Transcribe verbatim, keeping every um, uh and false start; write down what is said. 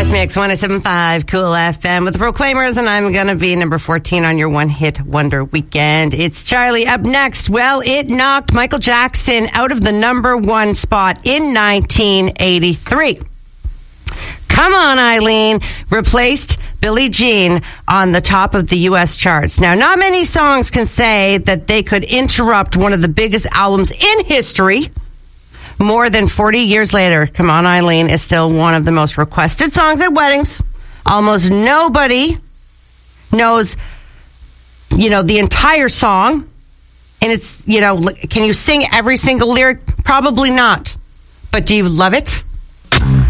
Guest Mix one oh seven point five Cool F M with the Proclaimers, and I'm going to be number fourteen on your One Hit Wonder Weekend. It's Charlie up next. Well, it knocked Michael Jackson out of the number one spot in nineteen eighty-three. Come On, Eileen replaced Billie Jean on the top of the U S charts. Now, not many songs can say that they could interrupt one of the biggest albums in history. More than forty years later, Come On, Eileen is still one of the most requested songs at weddings. Almost nobody knows, you know, the entire song. And it's, you know, can you sing every single lyric? Probably not. But do you love it?